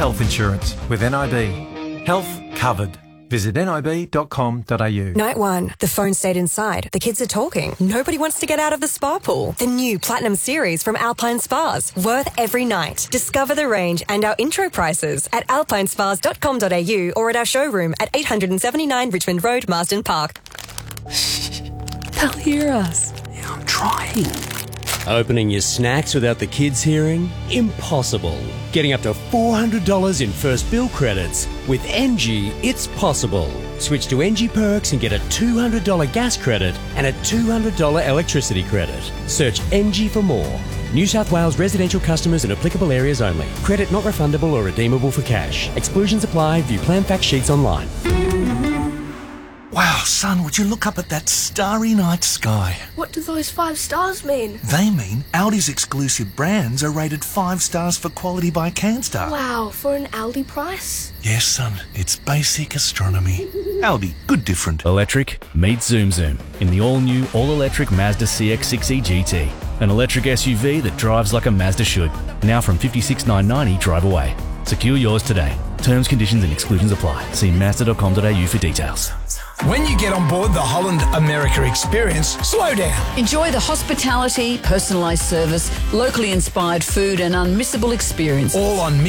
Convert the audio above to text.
health insurance with NIB. Health covered. Visit nib.com.au. Night 1. The phone stayed inside. The kids are talking. Nobody wants to get out of the spa pool. The new Platinum Series from Alpine Spas. Worth every night. Discover the range and our intro prices at alpinespas.com.au or at our showroom at 879 Richmond Road, Marsden Park. They'll hear us. Yeah, I'm trying. Opening your snacks without the kids hearing? Impossible. Getting up to $400 in first bill credits. With NG, it's possible. Switch to NG Perks and get a $200 gas credit and a $200 electricity credit. Search NG for more. New South Wales residential customers in applicable areas only. Credit not refundable or redeemable for cash. Exclusions apply. View plan fact sheets online. Wow, son, would you look up at that starry night sky? What do those 5 stars mean? They mean Aldi's exclusive brands are rated 5 stars for quality by Canstar. Wow, for an Aldi price? Yes, son, it's basic astronomy. Aldi, good different. Electric, meet Zoom Zoom in the all-new, all-electric Mazda CX-6e GT. An electric SUV that drives like a Mazda should. Now from $56,990 drive away. Secure yours today. Terms, conditions and exclusions apply. See Mazda.com.au for details. When you get on board the Holland America experience, slow down. Enjoy the hospitality, personalised service, locally inspired food and unmissable experience. All on